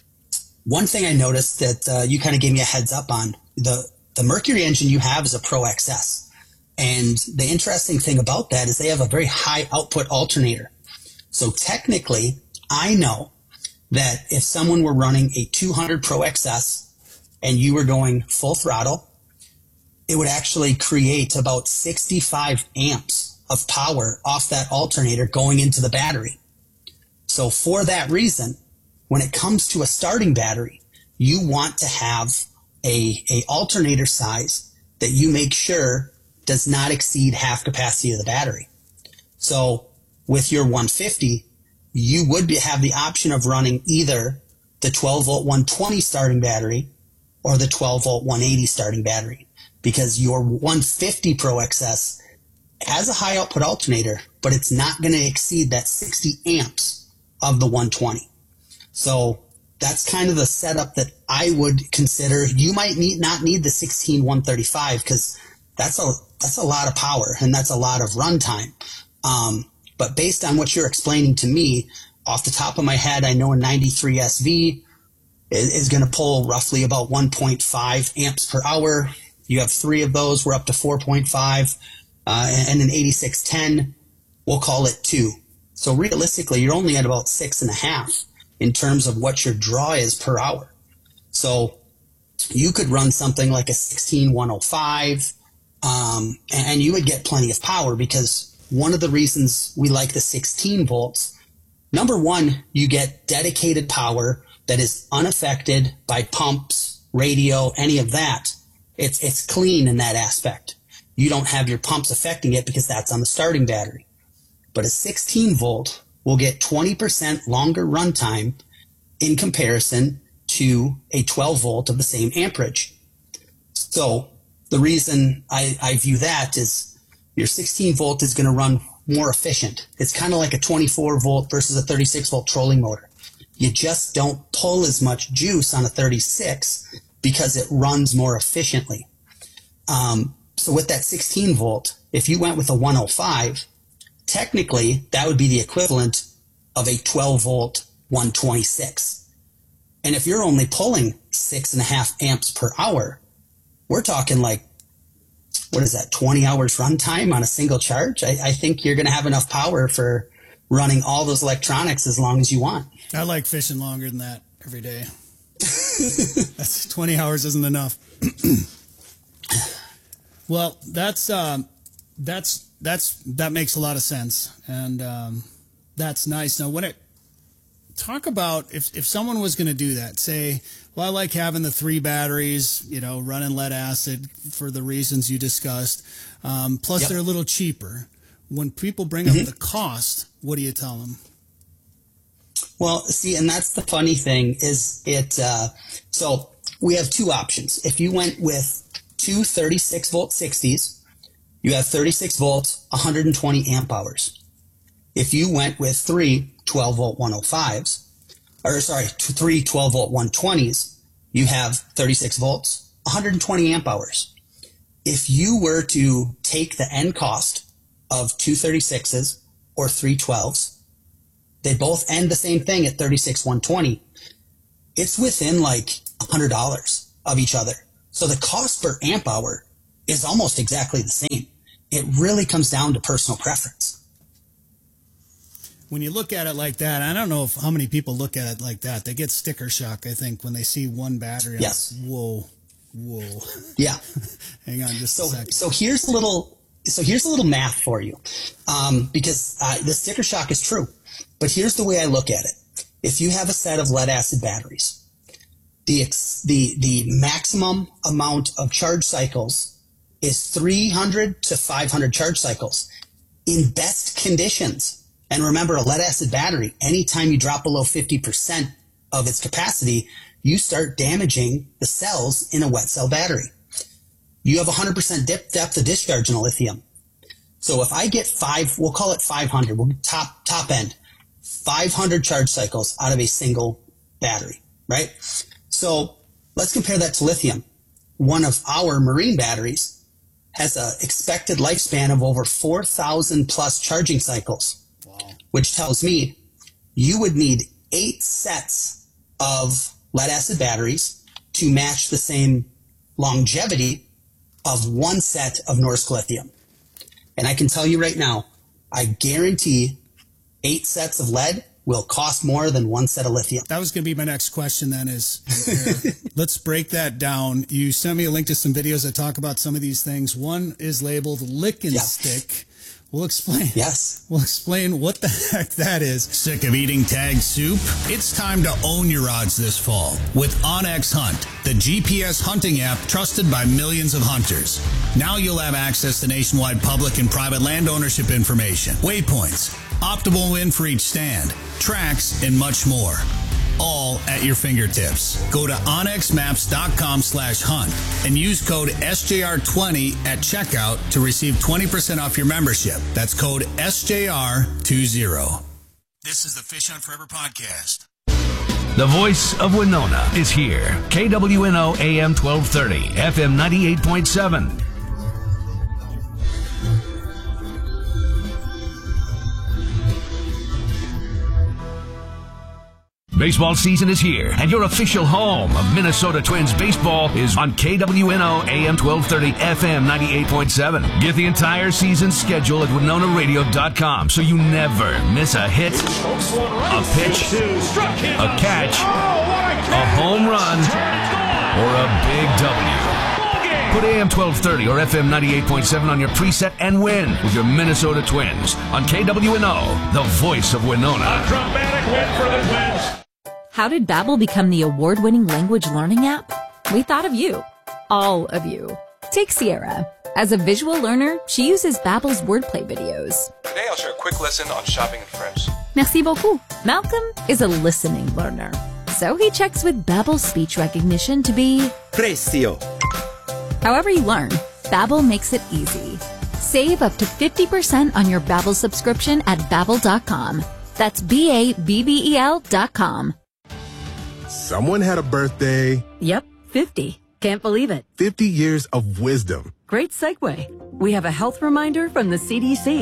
one thing I noticed that, uh, you kind of gave me a heads up on, the, the Mercury engine you have is a Pro X S. And the interesting thing about that is they have a very high output alternator. So technically, I know that if someone were running a two hundred Pro X S and you were going full throttle, it would actually create about sixty-five amps of power off that alternator going into the battery. So for that reason, when it comes to a starting battery, you want to have a, a alternator size that you make sure does not exceed half capacity of the battery. So with your one fifty, you would be, have the option of running either the twelve volt one twenty starting battery or the twelve volt one eighty starting battery, because your one fifty Pro X S has a high output alternator, but it's not going to exceed that sixty amps of the one twenty. So that's kind of the setup that I would consider. You might need not need the sixteen one thirty-five, because that's a that's a lot of power and that's a lot of runtime. Um, but based on what you're explaining to me, off the top of my head, I know a ninety-three S V is, is going to pull roughly about one point five amps per hour. You have three of those, we're up to four point five, uh, and an eighty-six ten, we'll call it two. So realistically, you're only at about six and a half in terms of what your draw is per hour. So you could run something like a sixteen one oh five, um, and you would get plenty of power, because one of the reasons we like the sixteen volts, number one, you get dedicated power that is unaffected by pumps, radio, any of that. It's, it's clean in that aspect. You don't have your pumps affecting it because that's on the starting battery. But a sixteen volt will get twenty percent longer runtime in comparison to a twelve volt of the same amperage. So the reason I, I view that is your sixteen volt is going to run more efficient. It's kind of like a twenty-four volt versus a thirty-six volt trolling motor. You just don't pull as much juice on a thirty-six because it runs more efficiently. Um, so with that sixteen volt, if you went with a one oh five, technically that would be the equivalent of a twelve volt one twenty-six. And if you're only pulling six and a half amps per hour, we're talking like, what is that, twenty hours runtime on a single charge? I, I think you're going to have enough power for running all those electronics as long as you want. I like fishing longer than that every day. That's twenty hours isn't enough. Well, that's, um, that's, that's, that makes a lot of sense. And, um, that's nice. Now, when it, talk about if, if someone was going to do that, say, well, I like having the three batteries, you know, running lead acid for the reasons you discussed. Um, plus yep. They're a little cheaper. When people bring mm-hmm. up the cost, what do you tell them? Well, see, and that's the funny thing is it, uh, so we have two options. If you went with two thirty-six volt sixties, you have thirty-six volts, one hundred twenty amp hours. If you went with three twelve volt one oh fives, or sorry, three twelve volt one twenties, you have thirty-six volts, one hundred twenty amp hours. If you were to take the end cost of two thirty-sixes or three twelves, they both end the same thing at thirty-six one twenty. It's within like one hundred dollars of each other. So the cost per amp hour is almost exactly the same. It really comes down to personal preference. When you look at it like that, I don't know if how many people look at it like that. They get sticker shock, I think, when they see one battery. Yes. Like, whoa, whoa. Yeah. Hang on just so, a second. So here's a little, so here's a little math for you, um, because uh, the sticker shock is true. But here's the way I look at it. If you have a set of lead acid batteries, the ex, the the maximum amount of charge cycles is three hundred to five hundred charge cycles in best conditions. And remember, a lead acid battery, anytime you drop below fifty percent of its capacity, you start damaging the cells in a wet cell battery. You have one hundred percent dip, depth of discharge in a lithium. So if I get five, we'll call it five hundred, we'll top, top end, five hundred charge cycles out of a single battery, right? So let's compare that to lithium. One of our marine batteries has an expected lifespan of over four thousand plus charging cycles, wow. Which tells me you would need eight sets of lead acid batteries to match the same longevity of one set of Norsk lithium. And I can tell you right now, I guarantee eight sets of lead will cost more than one set of lithium. That was going to be my next question then is, let's break that down. You sent me a link to some videos that talk about some of these things. One is labeled Lick and yeah. Stick. We'll explain. Yes. We'll explain what the heck that is. Sick of eating tag soup? It's time to own your odds this fall with OnX Hunt, the G P S hunting app trusted by millions of hunters. Now you'll have access to nationwide public and private land ownership information, waypoints, optimal win for each stand, tracks, and much more. All at your fingertips. Go to onxmaps.com slash hunt and use code S J R twenty at checkout to receive twenty percent off your membership. That's code S J R twenty. This is the Fish Hunt Forever podcast. The voice of Winona is here. K W N O A M twelve thirty, F M ninety-eight point seven. Baseball season is here, and your official home of Minnesota Twins baseball is on K W N O A M twelve thirty, F M ninety-eight point seven. Get the entire season schedule at winona radio dot com so you never miss a hit, a pitch, a catch, a home run, or a big W. Put A M twelve thirty or F M ninety-eight point seven on your preset and win with your Minnesota Twins on K W N O, the voice of Winona. A dramatic win for the Twins. How did Babbel become the award-winning language learning app? We thought of you. All of you. Take Sierra. As a visual learner, she uses Babbel's wordplay videos. Today I'll share a quick lesson on shopping in French. Merci beaucoup. Malcolm is a listening learner. So he checks with Babbel's speech recognition to be Precio. However you learn, Babbel makes it easy. Save up to fifty percent on your Babbel subscription at babbel dot com. That's B A B B E L dot com. Someone had a birthday. Yep, fifty. Can't believe it. fifty years of wisdom. Great segue. We have a health reminder from the C D C.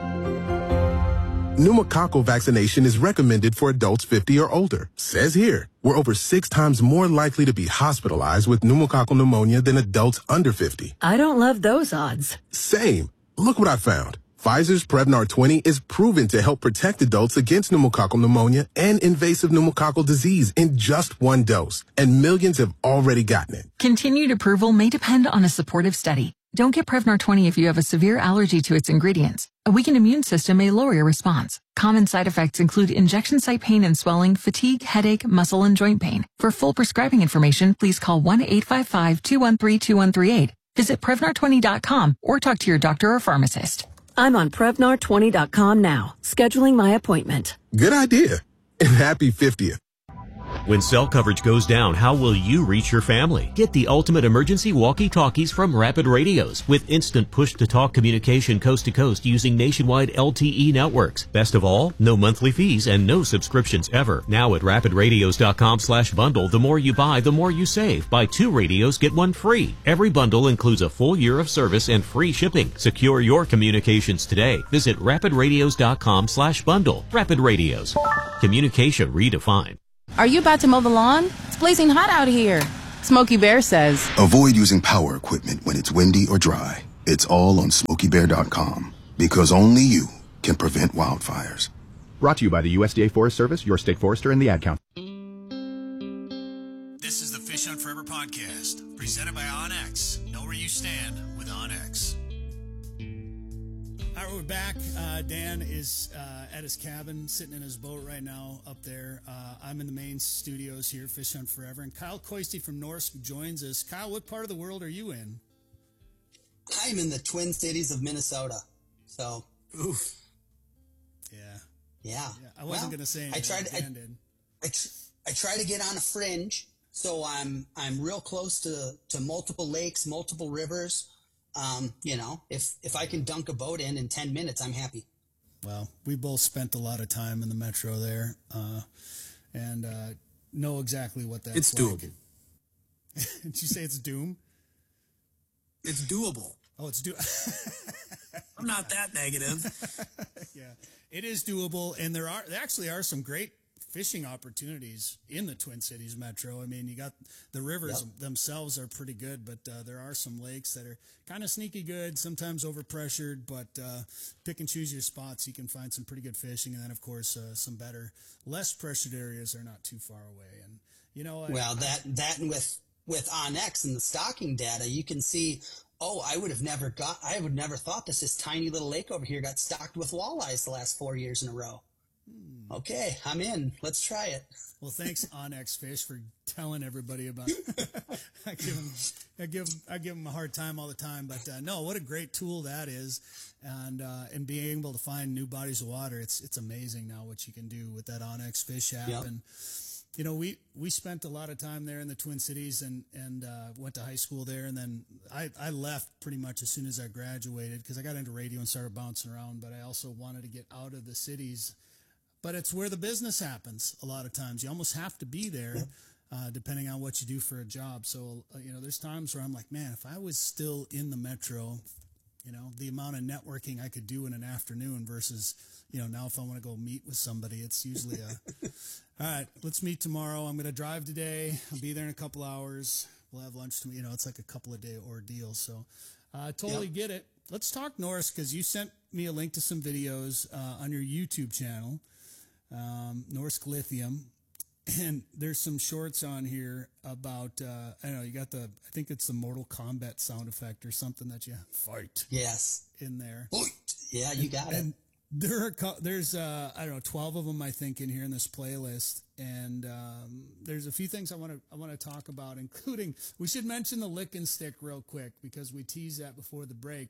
Pneumococcal vaccination is recommended for adults fifty or older. Says here, we're over six times more likely to be hospitalized with pneumococcal pneumonia than adults under fifty. I don't love those odds. Same. Look what I found. Pfizer's Prevnar twenty is proven to help protect adults against pneumococcal pneumonia and invasive pneumococcal disease in just one dose. And millions have already gotten it. Continued approval may depend on a supportive study. Don't get Prevnar twenty if you have a severe allergy to its ingredients. A weakened immune system may lower your response. Common side effects include injection site pain and swelling, fatigue, headache, muscle, and joint pain. For full prescribing information, please call one eight five five, two one three, two one three eight. Visit Prevnar twenty dot com or talk to your doctor or pharmacist. I'm on Prevnar twenty dot com now, scheduling my appointment. Good idea. And happy fiftieth. When cell coverage goes down, how will you reach your family? Get the ultimate emergency walkie-talkies from Rapid Radios with instant push-to-talk communication coast to coast using nationwide L T E networks. Best of all, no monthly fees and no subscriptions ever. Now at rapid radios dot com slash bundle, the more you buy, the more you save. Buy two radios, get one free. Every bundle includes a full year of service and free shipping. Secure your communications today. Visit rapid radios dot com slash bundle. Rapid Radios. Communication redefined. Are you about to mow the lawn? It's blazing hot out here. Smokey Bear says, avoid using power equipment when it's windy or dry. It's all on smokey bear dot com because only you can prevent wildfires. Brought to you by the U S D A Forest Service, your state forester, and the Ad Council. This is the Fish Hunt Forever podcast, presented by OnX. Know where you stand with OnX. All right, we're back. Uh, Dan is uh, at his cabin, sitting in his boat right now up there. Uh, I'm in the main studios here, Fish Hunt Forever. And Kyle Koiste from Norsk joins us. Kyle, what part of the world are you in? I'm in the Twin Cities of Minnesota. So, oof. Yeah. Yeah. yeah I wasn't well, going to say anything. I tried, Dan I, did. I, tr- I try to get on a fringe, so I'm I'm real close to, to multiple lakes, multiple rivers. Um, you know, if, if I can dunk a boat in in ten minutes, I'm happy. Well, we both spent a lot of time in the metro there, uh, and uh, know exactly what that's it's like. doable. Did you say it's doom? It's doable. Oh, it's do. I'm not that negative. Yeah, it is doable, and there are there actually are some great fishing opportunities in the Twin Cities metro. I mean, you got the rivers yep. themselves are pretty good, but uh, there are some lakes that are kind of sneaky good, sometimes overpressured, but uh, pick and choose your spots. You can find some pretty good fishing. And then, of course, uh, some better, less pressured areas are not too far away. And, you know, I, well, that, that and with, with OnX and the stocking data, you can see, oh, I would have never got, I would never thought this, this tiny little lake over here got stocked with walleyes the last four years in a row. Okay, I'm in. Let's try it. Well, thanks, OnX Fish, for telling everybody about it. I give them, I give, I give them a hard time all the time, but uh, no, what a great tool that is, and uh, and being able to find new bodies of water, it's it's amazing now what you can do with that OnX Fish app. Yep. And you know, we we spent a lot of time there in the Twin Cities, and and uh, went to high school there, and then I I left pretty much as soon as I graduated because I got into radio and started bouncing around, but I also wanted to get out of the cities. But it's where the business happens a lot of times. You almost have to be there, uh, depending on what you do for a job. So, uh, you know, there's times where I'm like, man, if I was still in the metro, you know, the amount of networking I could do in an afternoon versus, you know, now if I want to go meet with somebody, it's usually a, all right, let's meet tomorrow. I'm going to drive today. I'll be there in a couple hours. We'll have lunch. To, you know, it's like a couple of day ordeal. So I uh, totally yep. get it. Let's talk Norse, because you sent me a link to some videos uh, on your YouTube channel. Um, Norsk Lithium, and there's some shorts on here about uh, I don't know, you got the I think it's the Mortal Kombat sound effect or something that you fight yes in there. Fight. Yeah, you got and, it. And there are there's uh, I don't know twelve of them I think in here in this playlist, and um, there's a few things I want to I want to talk about, including we should mention the lick and stick real quick because we teased that before the break.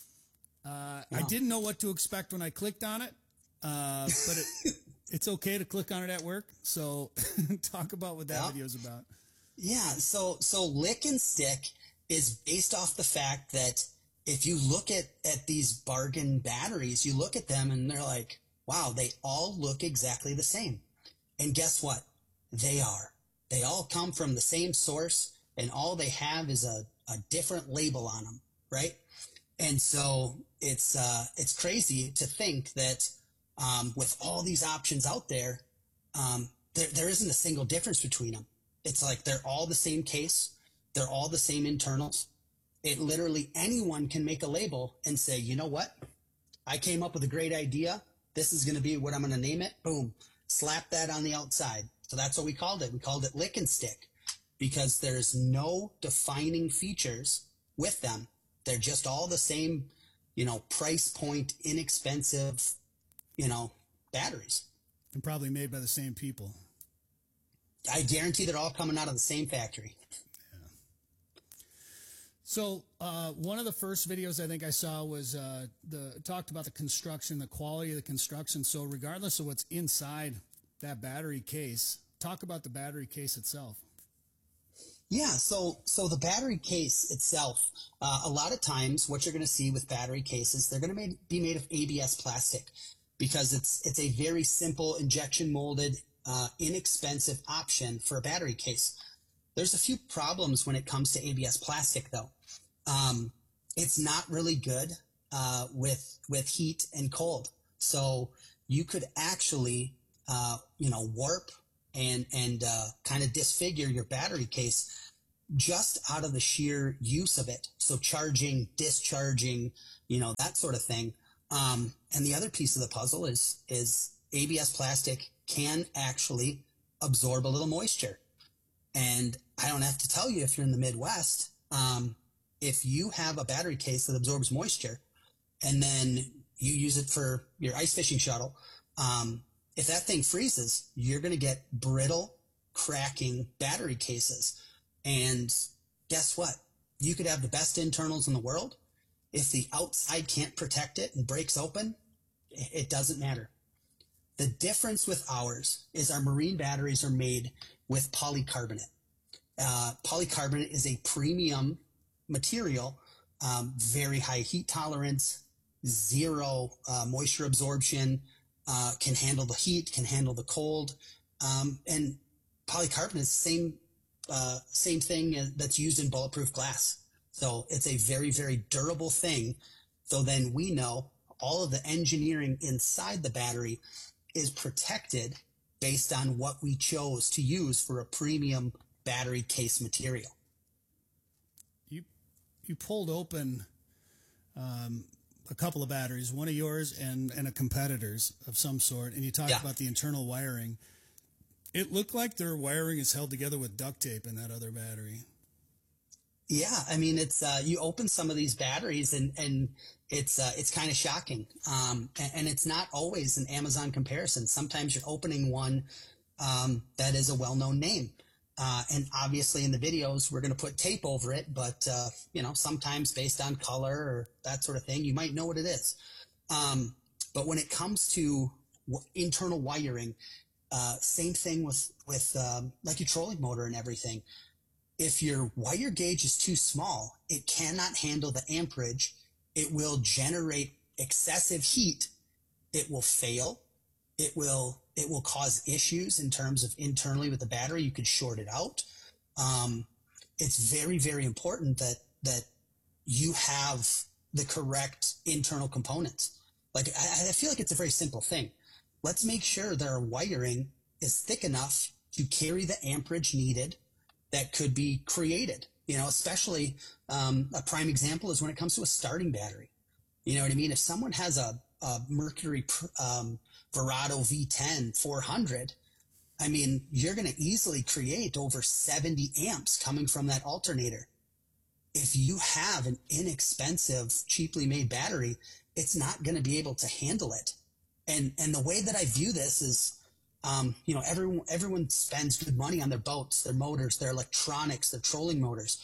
Uh, yeah. I didn't know what to expect when I clicked on it, uh, but it. It's okay to click on it at work. So talk about what that yeah. video is about. Yeah. So, so lick and stick is based off the fact that if you look at, at these bargain batteries, you look at them and they're like, wow, they all look exactly the same. And guess what? They are. They all come from the same source, and all they have is a, a different label on them. Right. And so it's, uh, it's crazy to think that, Um, with all these options out there, um, there, there isn't a single difference between them. It's like they're all the same case. They're all the same internals. It literally anyone can make a label and say, you know what? I came up with a great idea. This is going to be what I'm going to name it. Boom. Slap that on the outside. So that's what we called it. We called it lick and stick because there's no defining features with them. They're just all the same, you know, price point, inexpensive, you know, batteries. And probably made by the same people. I guarantee they're all coming out of the same factory. Yeah. So uh, one of the first videos I think I saw was uh, the talked about the construction, the quality of the construction. So regardless of what's inside that battery case, talk about the battery case itself. Yeah, so so the battery case itself, uh, a lot of times what you're going to see with battery cases, they're going to be made of A B S plastic because it's it's a very simple injection molded, uh, inexpensive option for a battery case. There's a few problems when it comes to A B S plastic, though. Um, it's not really good uh, with with heat and cold, so you could actually uh, you know warp and and uh, kind of disfigure your battery case just out of the sheer use of it. So charging, discharging, you know, that sort of thing. Um, and the other piece of the puzzle is is A B S plastic can actually absorb a little moisture. And I don't have to tell you, if you're in the Midwest, um, if you have a battery case that absorbs moisture and then you use it for your ice fishing shuttle, um, if that thing freezes, you're going to get brittle, cracking battery cases. And guess what? You could have the best internals in the world. If the outside can't protect it and breaks open, it doesn't matter. The difference with ours is our marine batteries are made with polycarbonate. Uh, polycarbonate is a premium material, um, very high heat tolerance, zero uh, moisture absorption, uh, can handle the heat, can handle the cold. Um, and polycarbonate is the same, uh, same thing that's used in bulletproof glass. So it's a very, very durable thing. So then we know all of the engineering inside the battery is protected based on what we chose to use for a premium battery case material. You you pulled open um, a couple of batteries, one of yours and, and a competitor's of some sort, and you talked yeah. about the internal wiring. It looked like their wiring is held together with duct tape in that other battery. Yeah, I mean, it's uh, you open some of these batteries and and it's uh, it's kind of shocking, um, and, and it's not always an Amazon comparison. Sometimes you're opening one um, that is a well-known name, uh, and obviously in the videos we're going to put tape over it. But uh, you know, sometimes based on color or that sort of thing, you might know what it is. Um, but when it comes to w- internal wiring, uh, same thing with with um, like your trolling motor and everything. If your wire gauge is too small, it cannot handle the amperage. It will generate excessive heat. It will fail. It will, it will cause issues in terms of internally with the battery. You could short it out. Um, it's very, very important that, that you have the correct internal components. Like, I, I feel like it's a very simple thing. Let's make sure that our wiring is thick enough to carry the amperage needed that could be created, you know, especially um, a prime example is when it comes to a starting battery. You know what I mean? If someone has a, a Mercury um, Verado V ten four hundred, I mean, you're going to easily create over seventy amps coming from that alternator. If you have an inexpensive, cheaply made battery, it's not going to be able to handle it. And and the way that I view this is, Um, you know, everyone, everyone spends good money on their boats, their motors, their electronics, their trolling motors.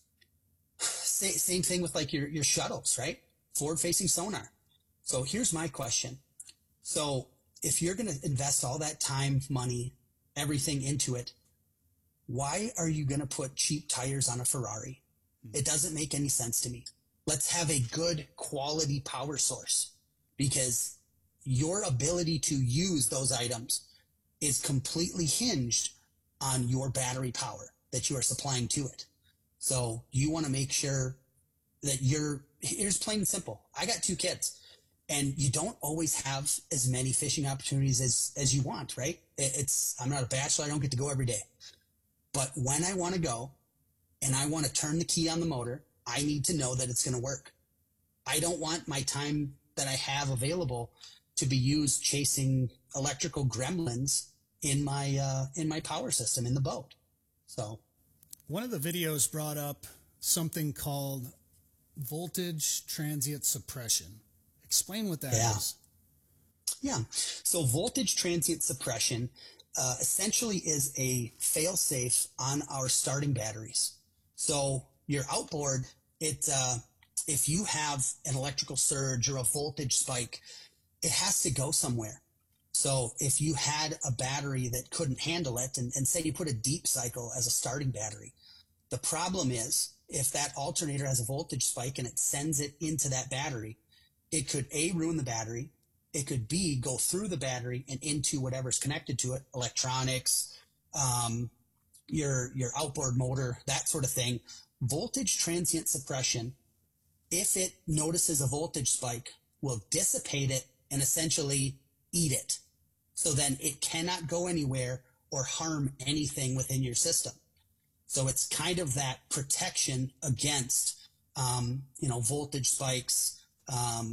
Same, same thing with like your, your shuttles, right? Forward facing sonar. So here's my question. So if you're going to invest all that time, money, everything into it, why are you going to put cheap tires on a Ferrari? It doesn't make any sense to me. Let's have a good quality power source, because your ability to use those items is completely hinged on your battery power that you are supplying to it. So you want to make sure that you're, here's plain and simple. I got two kids, and you don't always have as many fishing opportunities as, as you want, right? It's, I'm not a bachelor. I don't get to go every day. But when I want to go and I want to turn the key on the motor, I need to know that it's going to work. I don't want my time that I have available to be used chasing electrical gremlins in my uh, in my power system in the boat. So, one of the videos brought up something called voltage transient suppression. Explain what that yeah. is. Yeah. So voltage transient suppression uh, essentially is a fail-safe on our starting batteries. So your outboard, it uh, if you have an electrical surge or a voltage spike, it has to go somewhere. So if you had a battery that couldn't handle it, and, and say you put a deep cycle as a starting battery, the problem is if that alternator has a voltage spike and it sends it into that battery, it could A, ruin the battery. It could B, go through the battery and into whatever's connected to it, electronics, um, your, your outboard motor, that sort of thing. Voltage transient suppression, if it notices a voltage spike, will dissipate it and essentially eat it. So then it cannot go anywhere or harm anything within your system. So it's kind of that protection against, um, you know, voltage spikes, um,